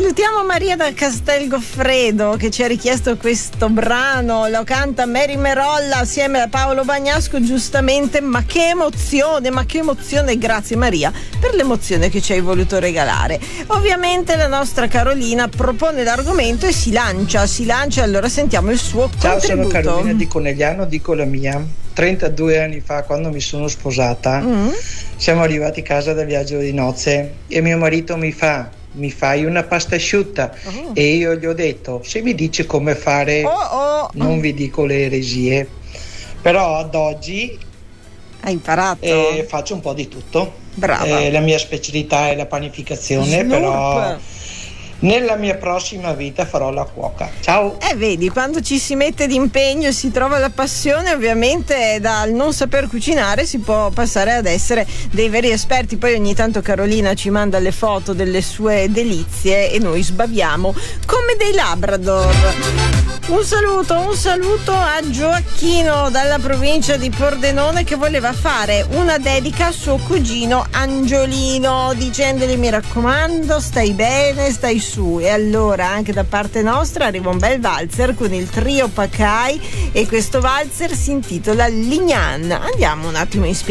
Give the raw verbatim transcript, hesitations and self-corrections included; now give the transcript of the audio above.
Salutiamo Maria da Castel Goffredo che ci ha richiesto questo brano, lo canta Mary Merolla assieme a Paolo Bagnasco, giustamente. Ma che emozione, ma che emozione, grazie Maria per l'emozione che ci hai voluto regalare. Ovviamente la nostra Carolina propone l'argomento e si lancia, si lancia, allora sentiamo il suo Ciao, contributo. sono Carolina di Conegliano, dico la mia. trentadue anni fa, quando mi sono sposata, mm. siamo arrivati a casa da viaggio di nozze e mio marito mi fa mi fai una pasta asciutta, oh. e io gli ho detto se mi dice come fare oh, oh. non vi dico le eresie, però ad oggi hai imparato, eh, faccio un po' di tutto. Brava. Eh, la mia specialità è la panificazione. Snoop. Però nella mia prossima vita farò la cuoca. Ciao. Eh vedi, quando ci si mette d'impegno e si trova la passione, ovviamente dal non saper cucinare si può passare ad essere dei veri esperti. Poi ogni tanto Carolina ci manda le foto delle sue delizie e noi sbaviamo come dei labrador. Un saluto, un saluto a Gioacchino dalla provincia di Pordenone che voleva fare una dedica a suo cugino Angiolino, dicendogli mi raccomando stai bene, stai su. E allora anche da parte nostra arriva un bel valzer con il trio Pacai e questo valzer si intitola Lignan. Andiamo un attimo in spiega.